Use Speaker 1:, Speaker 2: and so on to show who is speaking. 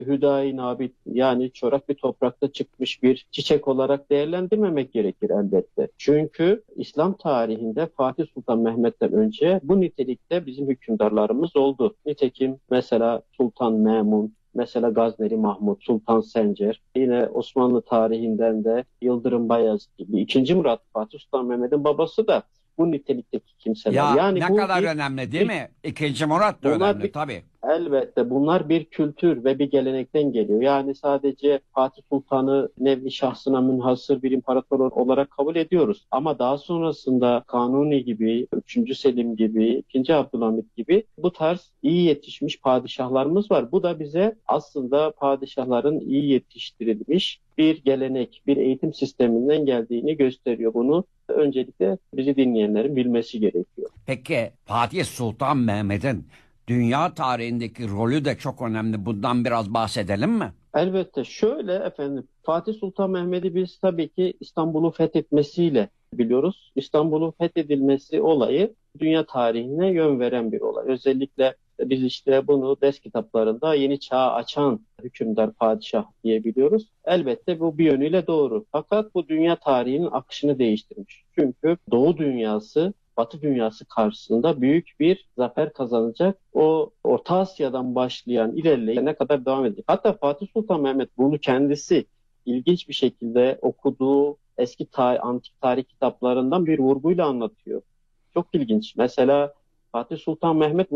Speaker 1: hüdayi nabit, yani çorak bir toprakta çıkmış bir çiçek olarak değerlendirmemek gerekir elbette. Çünkü İslam tarihinde Fatih Sultan Mehmet'ten önce bu nitelikte bizim hükümdarlarımız oldu. Nitekim mesela Sultan Memun, mesela Gazneli Mahmut, Sultan Sencer, yine Osmanlı tarihinden de Yıldırım Bayezid gibi. İkinci Murat, Fatih Sultan Mehmet'in babası da bu nitelikteki kimseler.
Speaker 2: Ya
Speaker 1: Yani
Speaker 2: ne
Speaker 1: bu
Speaker 2: kadar önemli değil
Speaker 1: bir
Speaker 2: mi? İkinci Murat da
Speaker 1: bunlar
Speaker 2: önemli
Speaker 1: bir
Speaker 2: tabii.
Speaker 1: Elbette bunlar bir kültür ve bir gelenekten geliyor. Yani sadece Fatih Sultan'ı nevi şahsına münhasır bir imparator olarak kabul ediyoruz. Ama daha sonrasında Kanuni gibi, 3. Selim gibi, 2. Abdülhamit gibi bu tarz iyi yetişmiş padişahlarımız var. Bu da bize aslında padişahların iyi yetiştirilmiş bir gelenek, bir eğitim sisteminden geldiğini gösteriyor. Bunu öncelikle bizi dinleyenlerin bilmesi gerekiyor.
Speaker 2: Peki Fatih Sultan Mehmet'in dünya tarihindeki rolü de çok önemli. Bundan biraz bahsedelim mi?
Speaker 1: Elbette şöyle efendim, Fatih Sultan Mehmet'i biz tabii ki İstanbul'u fethetmesiyle biliyoruz. İstanbul'un fethedilmesi olayı dünya tarihine yön veren bir olay. Özellikle biz işte bunu ders kitaplarında yeni çağ açan hükümdar padişah diyebiliyoruz. Elbette bu bir yönüyle doğru. Fakat bu dünya tarihinin akışını değiştirmiş. Çünkü Doğu dünyası Batı dünyası karşısında büyük bir zafer kazanacak. O Orta Asya'dan başlayan ilerleyene kadar devam edecek. Hatta Fatih Sultan Mehmet bunu kendisi ilginç bir şekilde okuduğu eski antik tarih kitaplarından bir vurguyla anlatıyor. Çok ilginç. Mesela Fatih Sultan Mehmet